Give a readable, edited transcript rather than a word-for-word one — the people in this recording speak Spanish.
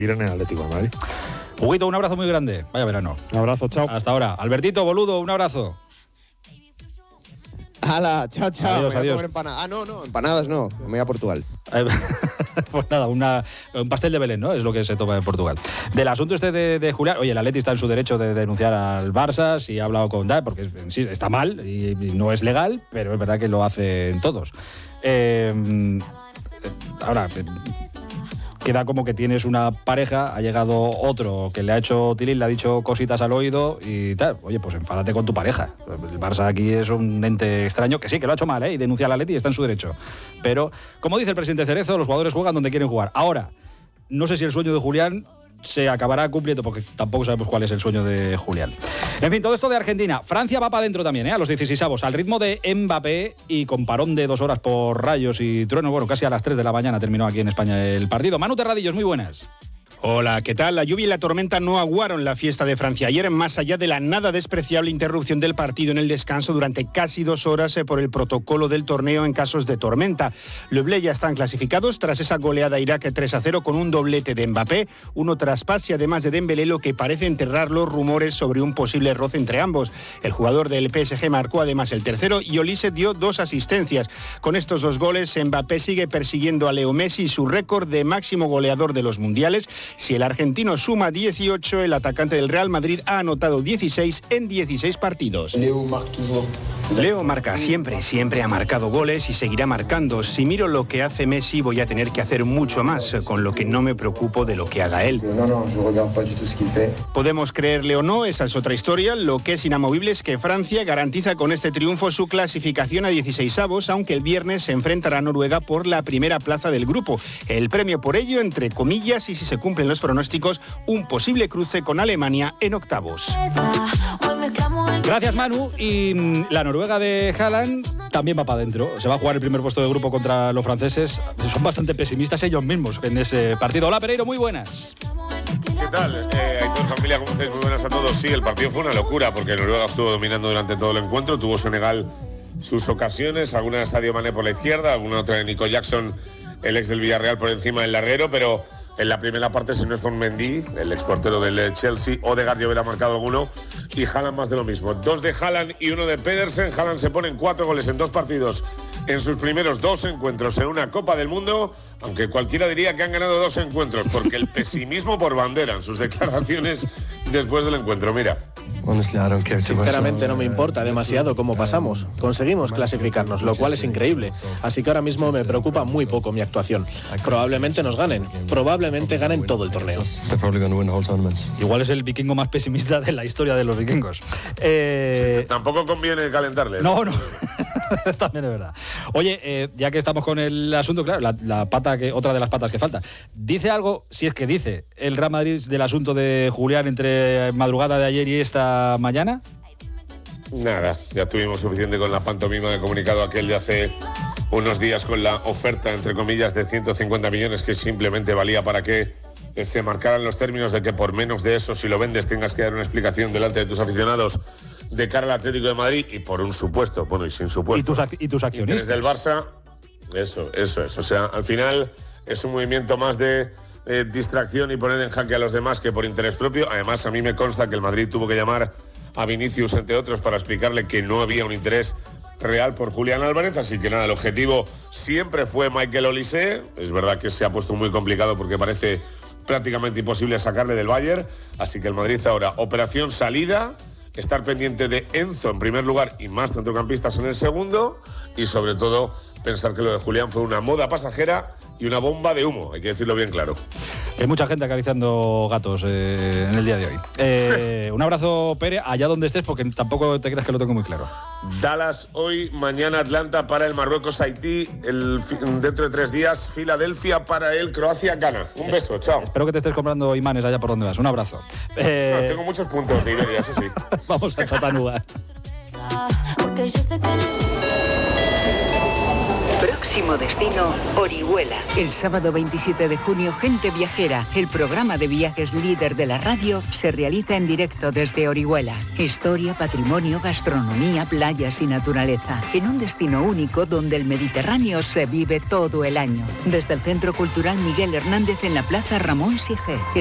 Ir en el Atlético de Madrid. Huguito, un abrazo muy grande. Vaya verano. Un abrazo, chao. Hasta ahora. Albertito, boludo, un abrazo. ¡Hala! ¡Chao, chao! Adiós, adiós. No, empanadas no. Me voy a Portugal. Pues nada, un pastel de Belén, ¿no? Es lo que se toma en Portugal. Del asunto este de Julián, oye, el Atleti está en su derecho de denunciar al Barça, si ha hablado con Dai, porque en sí está mal y no es legal, pero es verdad que lo hacen todos. Ahora, queda como que tienes una pareja, ha llegado otro que le ha hecho tilín, le ha dicho cositas al oído y tal. Oye, pues enfádate con tu pareja. El Barça aquí es un ente extraño, que sí, que lo ha hecho mal, y denuncia al Atleti y está en su derecho. Pero, como dice el presidente Cerezo, los jugadores juegan donde quieren jugar. Ahora, no sé si el sueño de Julián se acabará cumpliendo, porque tampoco sabemos cuál es el sueño de Julián. En fin, todo esto de Argentina. Francia va para adentro también, a los 16avos, al ritmo de Mbappé y con parón de 2 horas por rayos y truenos. Bueno, casi a las 3 de la mañana terminó aquí en España el partido. Manu Terradillos, muy buenas. Hola, ¿qué tal? La lluvia y la tormenta no aguaron la fiesta de Francia ayer, más allá de la nada despreciable interrupción del partido en el descanso durante casi 2 horas por el protocolo del torneo en casos de tormenta. Le Bleu ya están clasificados tras esa goleada a Irak 3-0 con un doblete de Mbappé, uno tras pase además de Dembélé, lo que parece enterrar los rumores sobre un posible roce entre ambos. El jugador del PSG marcó además el tercero y Olise dio 2 asistencias. Con estos 2 goles, Mbappé sigue persiguiendo a Leo Messi, su récord de máximo goleador de los mundiales. Si el argentino suma 18, el atacante del Real Madrid ha anotado 16 en 16 partidos. Leo marca siempre ha marcado goles y seguirá marcando. Si miro lo que hace Messi, voy a tener que hacer mucho más, con lo que no me preocupo de lo que haga él. Podemos creerle o no, esa es otra historia. Lo que es inamovible es que Francia garantiza con este triunfo su clasificación a 16avos, aunque el viernes se enfrentará a Noruega por la primera plaza del grupo. El premio por ello, entre comillas, y si se cumplen los pronósticos, un posible cruce con Alemania en octavos. Gracias, Manu. Y la Noruega de Haaland también va para adentro. Se va a jugar el primer puesto de grupo contra los franceses. Son bastante pesimistas ellos mismos en ese partido. Hola, Pereiro, muy buenas. ¿Qué tal? Aitor, familia, ¿cómo estáis? Muy buenas a todos. Sí, el partido fue una locura porque Noruega estuvo dominando durante todo el encuentro. Tuvo Senegal sus ocasiones, alguna de Sadio Mané por la izquierda, alguna otra de Nico Jackson, el ex del Villarreal, por encima del larguero, pero en la primera parte, si no es por Mendy, el exportero del Chelsea, Odegaard ya hubiera marcado alguno, y Haaland más de lo mismo. 2 de Haaland y 1 de Pedersen. Haaland se pone en 4 goles en 2 partidos en sus primeros 2 encuentros en una Copa del Mundo, aunque cualquiera diría que han ganado 2 encuentros, porque el pesimismo por bandera en sus declaraciones después del encuentro. Mira. Sinceramente no me importa demasiado cómo pasamos. Conseguimos clasificarnos, lo cual es increíble. Así que ahora mismo me preocupa muy poco mi actuación. Probablemente nos ganen. Probablemente ganen todo el torneo. Igual es el vikingo más pesimista de la historia de los vikingos. Sí, tampoco conviene calentarle. No. También es verdad. Oye, ya que estamos con el asunto, claro, la pata otra de las patas que falta. ¿Dice algo, si es que dice, el Real Madrid del asunto de Julián entre madrugada de ayer y esta mañana? Nada, ya tuvimos suficiente con la pantomima de comunicado aquel de hace unos días con la oferta, entre comillas, de 150 millones que simplemente valía para que se marcaran los términos de que por menos de eso, si lo vendes, tengas que dar una explicación delante de tus aficionados de cara al Atlético de Madrid y por un supuesto, bueno, y sin supuesto. ¿Y tus accionistas? Desde el Barça, eso es. O sea, al final es un movimiento más de distracción y poner en jaque a los demás que por interés propio. Además, a mí me consta que el Madrid tuvo que llamar a Vinicius, entre otros, para explicarle que no había un interés real por Julián Álvarez, así que nada, el objetivo siempre fue Michael Olise. Es verdad que se ha puesto muy complicado porque parece prácticamente imposible sacarle del Bayern, así que el Madrid ahora, operación salida, estar pendiente de Enzo en primer lugar y más centrocampistas en el segundo, y sobre todo pensar que lo de Julián fue una moda pasajera y una bomba de humo, hay que decirlo bien claro. Hay mucha gente acariciando gatos en el día de hoy. Un abrazo, Pere, allá donde estés, porque tampoco te creas que lo tengo muy claro. Dallas hoy, mañana Atlanta para el Marruecos-Haití, dentro de 3 días Filadelfia para el Croacia-Ghana. Un beso, chao. Espero que te estés comprando imanes allá por donde vas. Un abrazo. No, tengo muchos puntos de Iberia, eso sí. Vamos a Chattanooga. Porque yo sé que Próximo destino, Orihuela. El sábado 27 de junio, Gente Viajera, el programa de viajes líder de la radio, se realiza en directo desde Orihuela. Historia, patrimonio, gastronomía, playas y naturaleza. En un destino único donde el Mediterráneo se vive todo el año. Desde el Centro Cultural Miguel Hernández en la Plaza Ramón Sige.